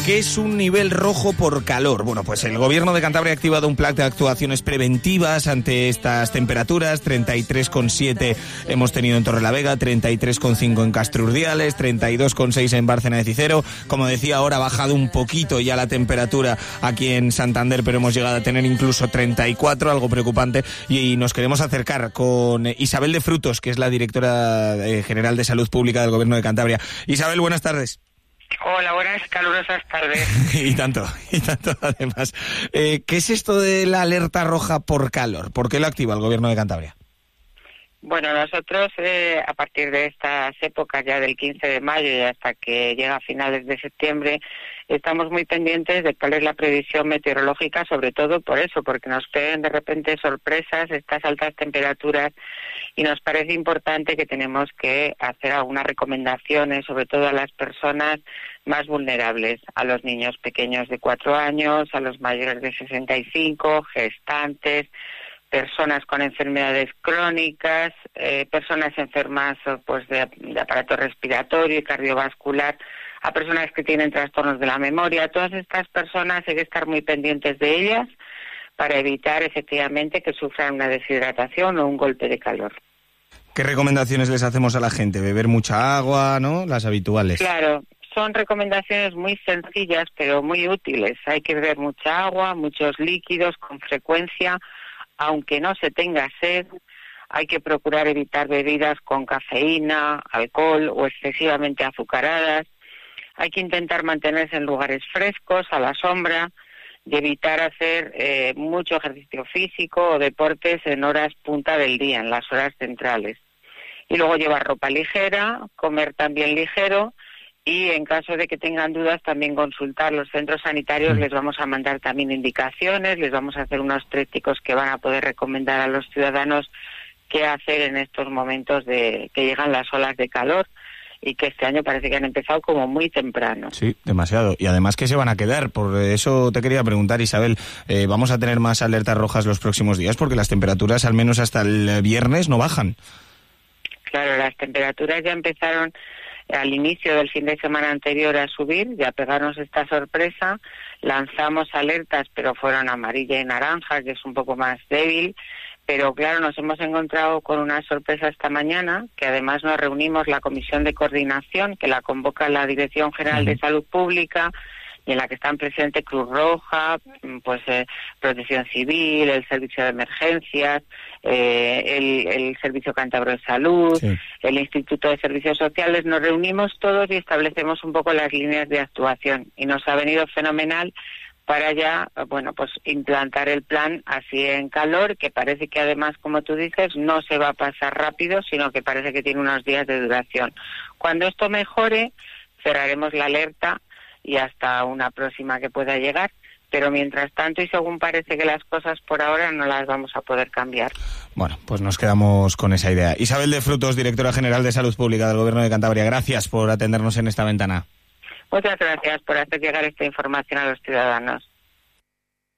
¿Qué es un nivel rojo por calor? Bueno, pues el Gobierno de Cantabria ha activado un plan de actuaciones preventivas ante estas temperaturas. 33,7 hemos tenido en Torrelavega, 33,5 en Castrurdiales, 32,6 en Bárcena de Cicero. Como decía, ahora ha bajado un poquito ya la temperatura aquí en Santander, pero hemos llegado a tener incluso 34, algo preocupante. Y nos queremos acercar con Isabel de Frutos, que es la directora general de Salud Pública del Gobierno de Cantabria. Isabel, buenas tardes. Hola, buenas, calurosas tardes. y tanto además. ¿Qué es esto de la alerta roja por calor? ¿Por qué lo activa el Gobierno de Cantabria? Bueno, nosotros a partir de estas épocas, ya del 15 de mayo y hasta que llega a finales de septiembre, estamos muy pendientes de cuál es la previsión meteorológica, sobre todo por eso, porque nos peguen de repente sorpresas estas altas temperaturas, y nos parece importante que tenemos que hacer algunas recomendaciones, sobre todo a las personas más vulnerables, a los niños pequeños de 4 años, a los mayores de 65, gestantes, personas con enfermedades crónicas, personas enfermas pues de aparato respiratorio y cardiovascular, a personas que tienen trastornos de la memoria. Todas estas personas hay que estar muy pendientes de ellas para evitar efectivamente que sufran una deshidratación o un golpe de calor. ¿Qué recomendaciones les hacemos a la gente? Beber mucha agua, ¿no? Las habituales. Claro, son recomendaciones muy sencillas pero muy útiles. Hay que beber mucha agua, muchos líquidos con frecuencia, aunque no se tenga sed. Hay que procurar evitar bebidas con cafeína, alcohol o excesivamente azucaradas. Hay que intentar mantenerse en lugares frescos, a la sombra, y evitar hacer mucho ejercicio físico o deportes en horas punta del día, en las horas centrales. Y luego llevar ropa ligera, comer también ligero, y en caso de que tengan dudas también consultar los centros sanitarios. Les vamos a mandar también indicaciones, les vamos a hacer unos trípticos que van a poder recomendar a los ciudadanos qué hacer en estos momentos de que llegan las olas de calor, y que este año parece que han empezado como muy temprano. Sí, demasiado. Y además que se van a quedar. Por eso te quería preguntar, Isabel, ¿vamos a tener más alertas rojas los próximos días? Porque las temperaturas, al menos hasta el viernes, no bajan. Claro, las temperaturas ya empezaron al inicio del fin de semana anterior a subir, ya pegarnos esta sorpresa. Lanzamos alertas, pero fueron amarilla y naranja, que es un poco más débil. Pero claro, nos hemos encontrado con una sorpresa esta mañana, que además nos reunimos la Comisión de Coordinación, que la convoca la Dirección General de Salud Pública, y en la que están presentes Cruz Roja, pues Protección Civil, el Servicio de Emergencias, el Servicio Cántabro de Salud, sí, el Instituto de Servicios Sociales. Nos reunimos todos y establecemos un poco las líneas de actuación, y nos ha venido fenomenal para ya, bueno, pues implantar el plan así en calor, que parece que además, como tú dices, no se va a pasar rápido, sino que parece que tiene unos días de duración. Cuando esto mejore, cerraremos la alerta y hasta una próxima que pueda llegar, pero mientras tanto, y según parece que las cosas por ahora, no las vamos a poder cambiar. Bueno, pues nos quedamos con esa idea. Isabel de Frutos, directora general de Salud Pública del Gobierno de Cantabria, gracias por atendernos en esta ventana. Muchas gracias por hacer llegar esta información a los ciudadanos.